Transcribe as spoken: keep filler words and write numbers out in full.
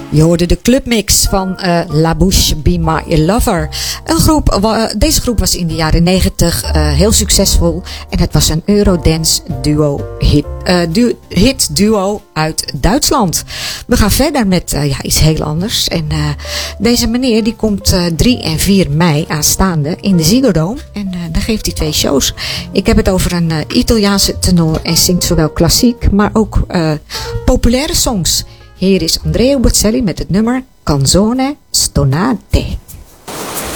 Je hoorde de clubmix van uh, La Bouche Be My Lover. Een groep, uh, deze groep was in de jaren negentig uh, heel succesvol. En het was een Eurodance duo hit, uh, du- hit duo uit Duitsland. We gaan verder met uh, ja, iets heel anders. En uh, deze meneer die komt uh, drie en vier mei aanstaande in de Ziggo Dome. En uh, dan geeft hij twee shows. Ik heb het over een uh, Italiaanse tenor en zingt zowel klassiek, maar ook uh, populaire songs. Hier is Andrea Bocelli met het nummer Canzone Stonate.